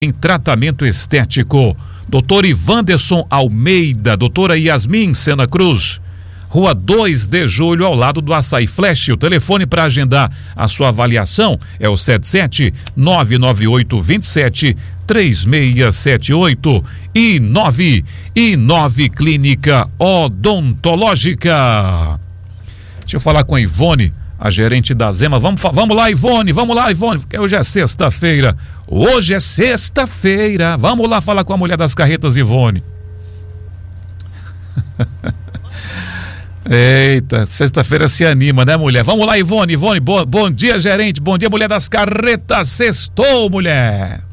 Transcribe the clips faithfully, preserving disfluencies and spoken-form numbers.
em tratamento estético. doutor Ivanderson Almeida, doutora Yasmin Sena Cruz, Rua dois de Julho, ao lado do Açaí Flash. O telefone para agendar a sua avaliação é o sete sete nove nove oito dois sete três seis sete oito e nove e nove Clínica Odontológica. Deixa eu falar com a Ivone, a gerente da Zema. Vamos, vamos lá, Ivone, vamos lá, Ivone, porque hoje é sexta-feira. Hoje é sexta-feira. Vamos lá falar com a mulher das carretas, Ivone. Eita, sexta-feira se anima, né, mulher? Vamos lá, Ivone, Ivone, bo, bom dia, gerente, bom dia, mulher das carretas. Sextou, mulher.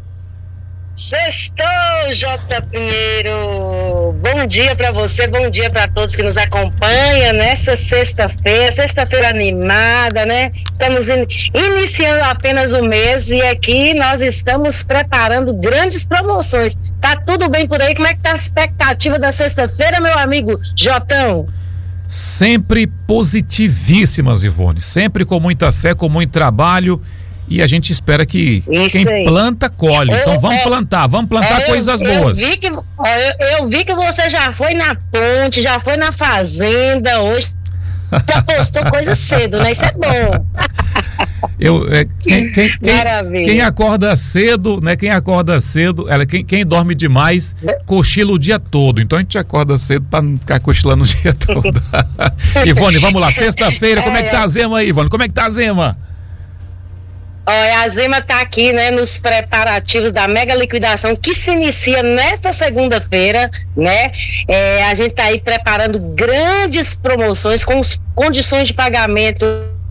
Sextou, J. Pinheiro. Bom dia para você, bom dia para todos que nos acompanham nessa sexta-feira, sexta-feira animada, né? Estamos in, iniciando apenas o mês e aqui nós estamos preparando grandes promoções. Tá tudo bem por aí? Como é que tá a expectativa da sexta-feira, meu amigo Jotão? Sempre positivíssimas, Ivone, sempre com muita fé, com muito trabalho. E a gente espera que Isso quem aí. planta, colhe. Então vamos é, plantar, vamos plantar é, coisas eu, boas. Eu vi, que, eu, eu vi que você já foi na ponte, já foi na fazenda, hoje já postou coisa cedo, né? Isso é bom. Eu, é, quem, quem, quem, quem acorda cedo, né? Quem acorda cedo, ela, quem, quem dorme demais, cochila o dia todo. Então a gente acorda cedo para não ficar cochilando o dia todo. Ivone, vamos lá, sexta-feira, como é que tá a Zema aí, Ivone? Como é que tá a Zema? Olha, a Zema está aqui, né, nos preparativos da mega liquidação que se inicia nesta segunda-feira, né? É, a gente está aí preparando grandes promoções com os, condições de pagamento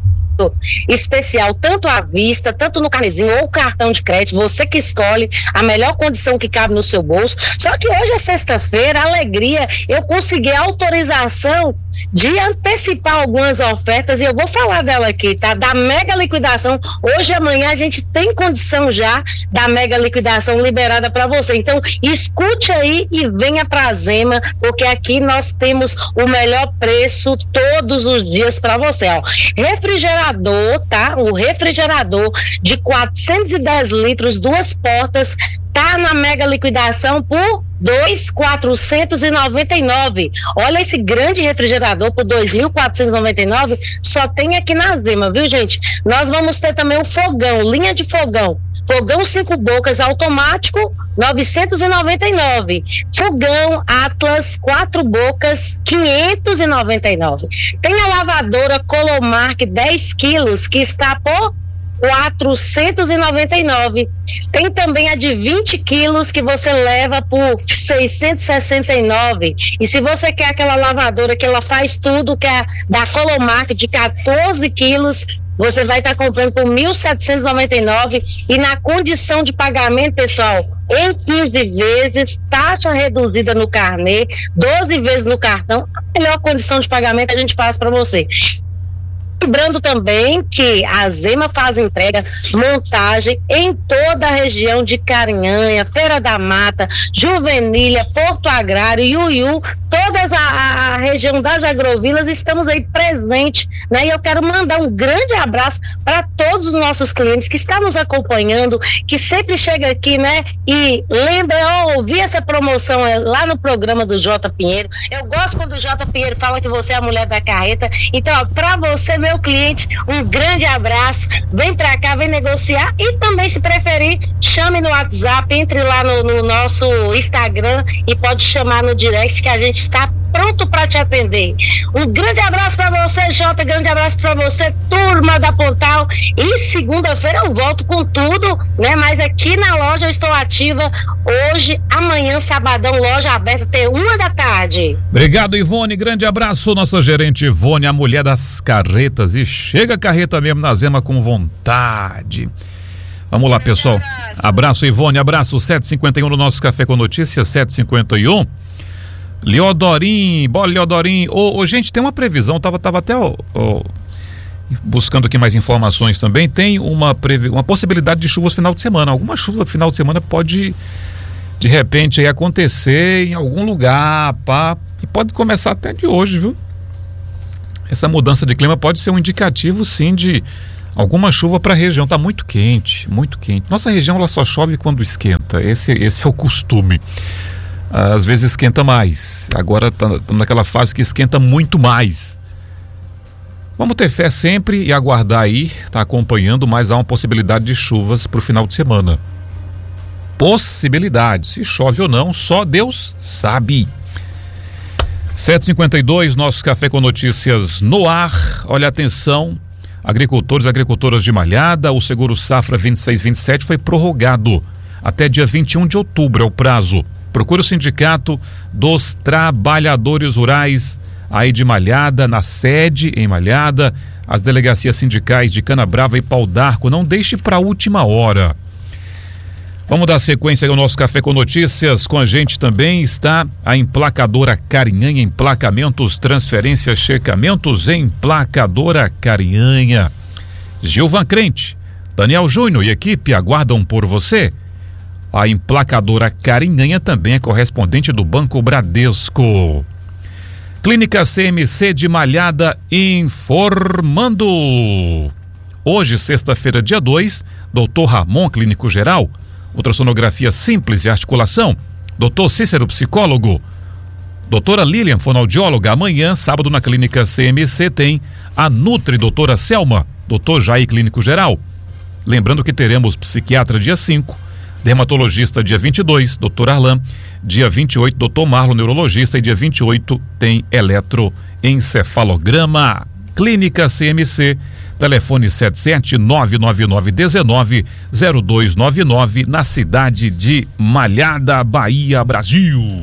especial, tanto à vista, tanto no carnezinho ou cartão de crédito, você que escolhe a melhor condição que cabe no seu bolso. Só que hoje é sexta-feira, alegria, eu consegui autorização de antecipar algumas ofertas e eu vou falar dela aqui, tá? Da mega liquidação. Hoje e amanhã a gente tem condição já da mega liquidação liberada para você. Então, escute aí e venha pra Zema, porque aqui nós temos o melhor preço todos os dias para você, ó. Refrigerador, tá? O refrigerador de quatrocentos e dez litros, duas portas, tá na mega liquidação por dois mil quatrocentos e noventa e nove. Olha esse grande refrigerador por dois mil quatrocentos e noventa e nove, só tem aqui na Zema, viu, gente? Nós vamos ter também o fogão, linha de fogão. Fogão cinco bocas automático, novecentos e noventa e nove. Fogão Atlas quatro bocas, quinhentos e noventa e nove. Tem a lavadora Colomark dez quilos, que está por quatrocentos e noventa e nove. Tem também a de vinte quilos que você leva por seiscentos e sessenta e nove. E se você quer aquela lavadora que ela faz tudo, que é da Colomark de quatorze quilos, você vai estar comprando por mil setecentos e noventa e nove. E na condição de pagamento, pessoal, em quinze vezes, taxa reduzida no carnê, doze vezes no cartão, a melhor condição de pagamento a gente passa para você. Lembrando também que a Zema faz entrega, montagem em toda a região de Carinhanha, Feira da Mata, Juvenília, Porto Agrário, Iuiú, toda a, a, a região das agrovilas, estamos aí presentes, né? E eu quero mandar um grande abraço para todos os nossos clientes que estão nos acompanhando, que sempre chega aqui, né? E lembra, eu ouvi essa promoção lá no programa do J. Pinheiro. Eu gosto quando o J. Pinheiro fala que você é a mulher da carreta. Então, para você, meu cliente, um grande abraço, vem pra cá, vem negociar e também, se preferir, chame no WhatsApp, entre lá no, no nosso Instagram e pode chamar no direct que a gente está pronto para te atender. Um grande abraço para você, Jota, grande abraço para você, turma da Pontal, e segunda-feira eu volto com tudo, né, mas aqui na loja eu estou ativa hoje, amanhã, sabadão, loja aberta até uma da tarde. Obrigado, Ivone, grande abraço, nossa gerente Ivone, a mulher das carretas. E chega a carreta mesmo na Zema com vontade. Vamos lá, pessoal. Abraço, abraço Ivone, abraço. Sete e cinquenta e um no nosso Café com Notícias, sete e cinquenta e um. Leodorim, bola Leodorim. Ô, ô, gente, tem uma previsão, tava, tava até ó, ó, buscando aqui mais informações também. Tem uma, previ... uma possibilidade de chuvas final de semana. Alguma chuva final de semana pode, de repente, aí, acontecer em algum lugar, pá. E pode começar até de hoje, viu? Essa mudança de clima pode ser um indicativo, sim, de alguma chuva para a região. Tá muito quente, muito quente. Nossa região ela só chove quando esquenta. Esse, esse é o costume. Às vezes esquenta mais. Agora estamos naquela fase que esquenta muito mais. Vamos ter fé sempre e aguardar aí, tá acompanhando, mas há uma possibilidade de chuvas para o final de semana. Possibilidade. Se chove ou não, só Deus sabe. sete e cinquenta e dois, nosso Café com Notícias no ar. Olha, atenção, agricultores e agricultoras de Malhada, o seguro safra vinte e seis vinte e sete foi prorrogado até dia vinte e um de outubro, é o prazo. Procure o Sindicato dos Trabalhadores Rurais aí de Malhada, na sede em Malhada, as delegacias sindicais de Canabrava e Pau d'Arco. Não deixe para a última hora. Vamos dar sequência ao nosso Café com Notícias. Com a gente também está a emplacadora Carinhanha, emplacamentos, transferências, checamentos, emplacadora Carinhanha. Gilvan Crente, Daniel Júnior e equipe aguardam por você. A emplacadora Carinhanha também é correspondente do Banco Bradesco. Clínica C M C de Malhada informando. Hoje, sexta-feira, dia dois, doutor Ramon, clínico geral, ultrassonografia simples e articulação, doutor Cícero, psicólogo, doutora Lilian, fonoaudióloga. Amanhã, sábado, na Clínica C M C tem a Nutri, doutora Selma, doutor Jair, clínico geral. Lembrando que teremos psiquiatra dia cinco, dermatologista dia vinte e dois, doutor Arlan, dia vinte e oito, doutor Marlon, neurologista, e dia vinte e oito tem eletroencefalograma. Clínica C M C, telefone sete sete nove nove nove um nove zero dois nove nove, na cidade de Malhada, Bahia, Brasil.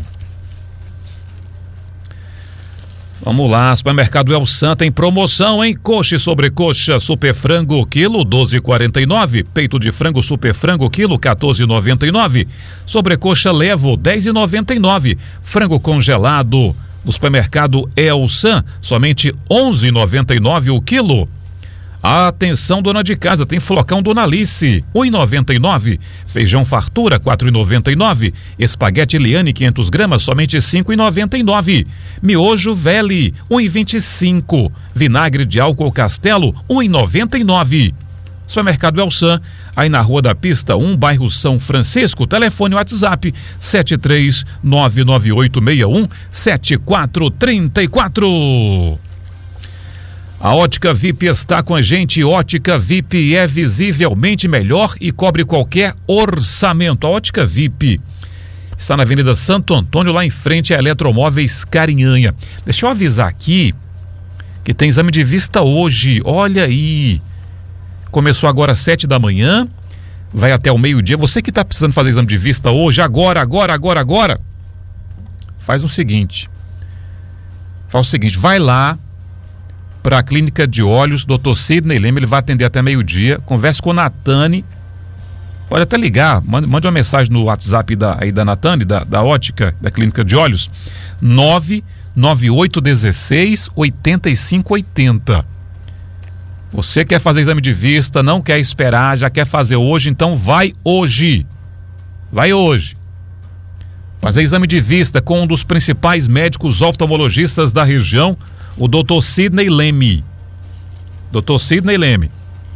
Vamos lá, supermercado El Santa em promoção, hein? Coxa e sobrecoxa super frango quilo doze e quarenta e nove, peito de frango super frango quilo quatorze e noventa e nove, sobrecoxa levo dez e noventa e nove, frango congelado no supermercado El San somente onze e noventa e nove o quilo. Atenção, dona de casa, tem flocão Dona Alice, um e noventa e nove, feijão fartura, quatro e noventa e nove, espaguete Eliane, quinhentas gramas, somente cinco e noventa e nove, miojo Veli, um e vinte e cinco, vinagre de álcool Castelo, um e noventa e nove. Supermercado El San, aí na Rua da Pista um, bairro São Francisco, telefone WhatsApp sete três nove nove oito seis um sete quatro três quatro. A Ótica V I P está com a gente. Ótica V I P é visivelmente melhor e cobre qualquer orçamento. A Ótica V I P está na Avenida Santo Antônio, lá em frente a Eletromóveis Carinhanha. Deixa eu avisar aqui que tem exame de vista hoje. Olha aí, começou agora às sete da manhã, vai até o meio-dia. Você que está precisando fazer exame de vista hoje, agora, agora, agora, agora, faz o seguinte, faz o seguinte, vai lá para a Clínica de Olhos, doutor Sidney Leme, ele vai atender até meio-dia, converse com a Natane, pode até ligar, mande, mande uma mensagem no WhatsApp da, aí da Natane, da, da Ótica, da Clínica de Olhos, nove nove oito um seis oito cinco oito zero. Você quer fazer exame de vista, não quer esperar, já quer fazer hoje, então vai hoje, vai hoje. Fazer exame de vista com um dos principais médicos oftalmologistas da região, o doutor Sidney Leme. doutor Sidney Leme.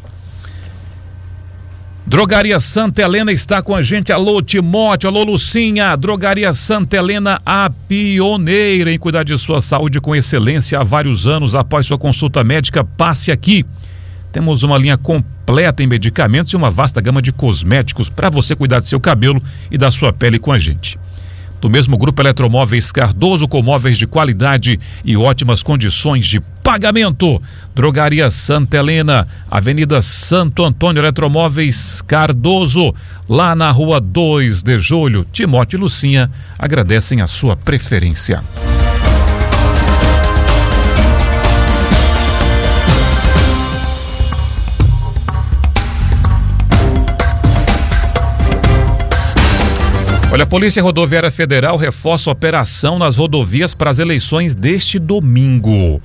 Drogaria Santa Helena está com a gente. Alô, Timóteo, alô, Lucinha. Drogaria Santa Helena, a pioneira em cuidar de sua saúde com excelência há vários anos. Após sua consulta médica, passe aqui. Temos uma linha completa em medicamentos e uma vasta gama de cosméticos para você cuidar do seu cabelo e da sua pele com a gente. Do mesmo grupo Eletromóveis Cardoso, com móveis de qualidade e ótimas condições de pagamento. Drogaria Santa Helena, Avenida Santo Antônio, Eletromóveis Cardoso, lá na Rua dois de Julho. Timóteo e Lucinha agradecem a sua preferência. Olha, a Polícia Rodoviária Federal reforça a operação nas rodovias para as eleições deste domingo.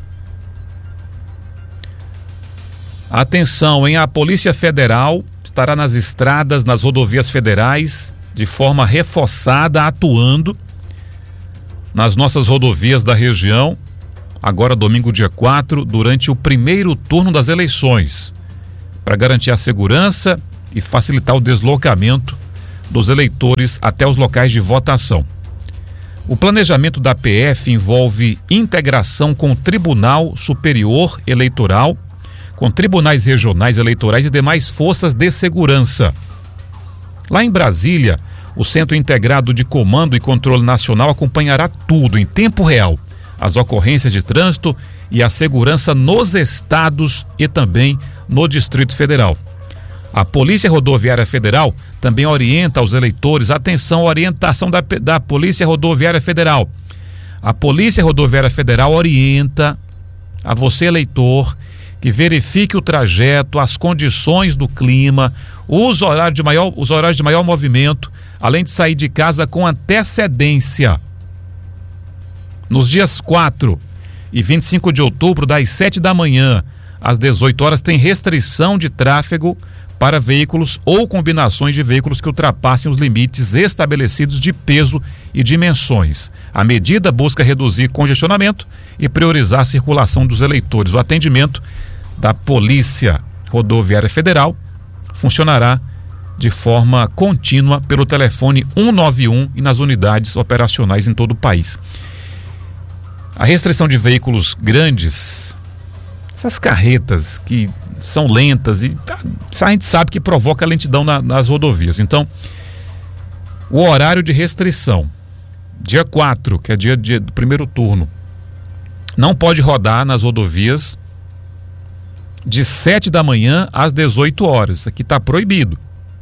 Atenção, hein? A Polícia Federal estará nas estradas, nas rodovias federais, de forma reforçada, atuando nas nossas rodovias da região, agora domingo dia quatro, durante o primeiro turno das eleições. para garantir a segurança e facilitar o deslocamento dos eleitores até os locais de votação. O planejamento da P F envolve integração com o Tribunal Superior Eleitoral, com tribunais regionais eleitorais e demais forças de segurança. Lá em Brasília, o Centro Integrado de Comando e Controle Nacional acompanhará tudo em tempo real, as ocorrências de trânsito e a segurança nos estados e também no Distrito Federal. A Polícia Rodoviária Federal também orienta aos eleitores, atenção, orientação da, da Polícia Rodoviária Federal. A Polícia Rodoviária Federal orienta a você, eleitor, que verifique o trajeto, as condições do clima, os horários de maior, os horários de maior movimento, além de sair de casa com antecedência. Nos dias quatro e vinte e cinco de outubro, das sete da manhã às dezoito horas, tem restrição de tráfego para veículos ou combinações de veículos que ultrapassem os limites estabelecidos de peso e dimensões. A medida busca reduzir congestionamento e priorizar a circulação dos eleitores. O atendimento da Polícia Rodoviária Federal funcionará de forma contínua pelo telefone cento e noventa e um e nas unidades operacionais em todo o país. A restrição de veículos grandes, essas carretas que são lentas e a gente sabe que provoca lentidão na, nas rodovias. Então, o horário de restrição, dia quatro, que é dia, dia do primeiro turno, não pode rodar nas rodovias de sete da manhã às dezoito horas. Isso aqui está proibido.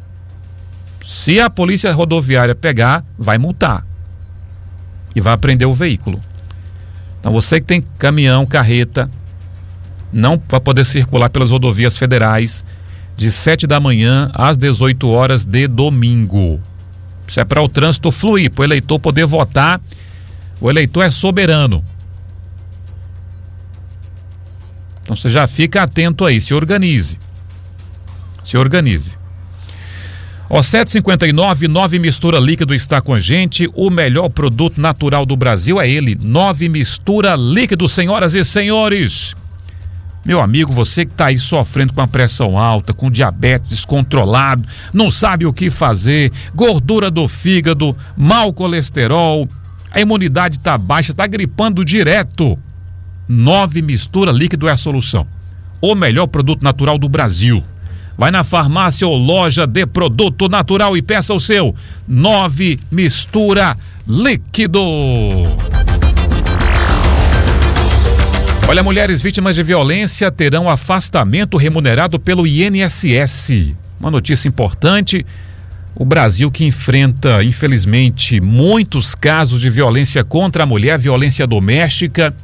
Se a Polícia Rodoviária pegar, vai multar e vai apreender o veículo. Então você que tem caminhão, carreta, não vai poder circular pelas rodovias federais de sete da manhã às dezoito horas de domingo. Isso é para o trânsito fluir, para o eleitor poder votar. O eleitor é soberano. Então você já fica atento aí, se organize. Se organize. Ó, sete e cinquenta e nove, Nove Mistura Líquido está com a gente. O melhor produto natural do Brasil é ele, Nove Mistura Líquido, senhoras e senhores. Meu amigo, você que está aí sofrendo com a pressão alta, com diabetes descontrolado, não sabe o que fazer, gordura do fígado, mau colesterol, a imunidade está baixa, está gripando direto. Nove Mistura Líquido é a solução. O melhor produto natural do Brasil. Vai na farmácia ou loja de produto natural e peça o seu Nove Mistura Líquido. Olha, mulheres vítimas de violência terão afastamento remunerado pelo I N S S. Uma notícia importante. O Brasil que enfrenta, infelizmente, muitos casos de violência contra a mulher, violência doméstica.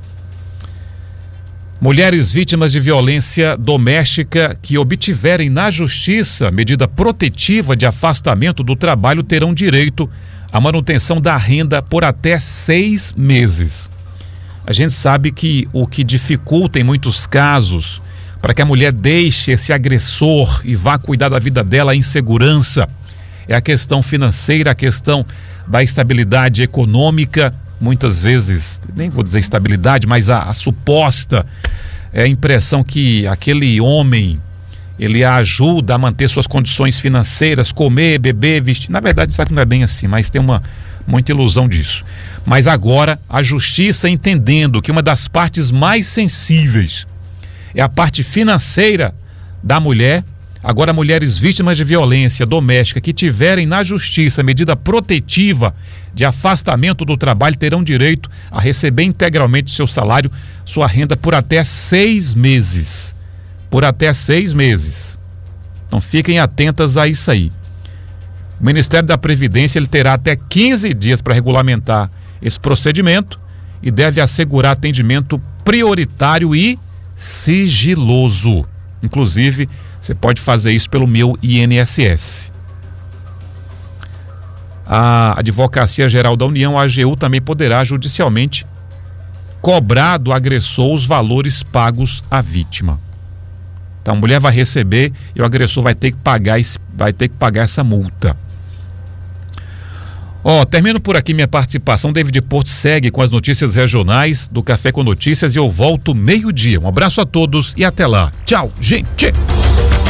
Mulheres vítimas de violência doméstica que obtiverem na justiça medida protetiva de afastamento do trabalho terão direito à manutenção da renda por até seis meses. A gente sabe que o que dificulta em muitos casos para que a mulher deixe esse agressor e vá cuidar da vida dela em segurança é a questão financeira, a questão da estabilidade econômica. Muitas vezes, nem vou dizer estabilidade, mas a, a suposta é a impressão que aquele homem, ele a ajuda a manter suas condições financeiras, comer, beber, vestir. Na verdade, sabe que não é bem assim, mas tem uma muita ilusão disso. Mas agora, a justiça, entendendo que uma das partes mais sensíveis é a parte financeira da mulher, agora mulheres vítimas de violência doméstica que tiverem na justiça medida protetiva de afastamento do trabalho terão direito a receber integralmente o seu salário, sua renda por até seis meses. Por até seis meses. Então fiquem atentas a isso aí. O Ministério da Previdência ele terá até quinze dias para regulamentar esse procedimento e deve assegurar atendimento prioritário e sigiloso. Inclusive, você pode fazer isso pelo meu I N S S. A Advocacia Geral da União, a A G U, também poderá judicialmente cobrar do agressor os valores pagos à vítima. Então a mulher vai receber e o agressor vai ter que pagar, esse, vai ter que pagar essa multa. Ó, oh, termino por aqui minha participação. David Porto segue com as notícias regionais do Café com Notícias e eu volto meio-dia. Um abraço a todos e até lá. Tchau, gente!